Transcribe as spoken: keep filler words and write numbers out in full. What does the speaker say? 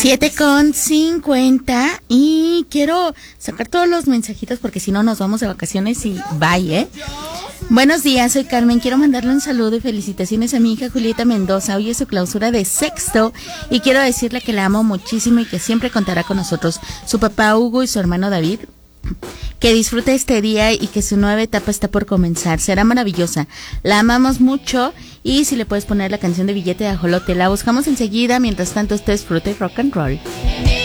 siete con cincuenta y quiero sacar todos los mensajitos porque si no nos vamos de vacaciones y bye, ¿eh? Buenos días, soy Carmen. Quiero mandarle un saludo y felicitaciones a mi hija Julieta Mendoza. Hoy es su clausura de sexto y quiero decirle que la amo muchísimo y que siempre contará con nosotros. Su papá Hugo y su hermano David. Que disfrute este día y que su nueva etapa está por comenzar. Será maravillosa. La amamos mucho y si le puedes poner la canción de Billete de Ajolote, la buscamos enseguida. Mientras tanto, esto es Fruta y Rock and Roll.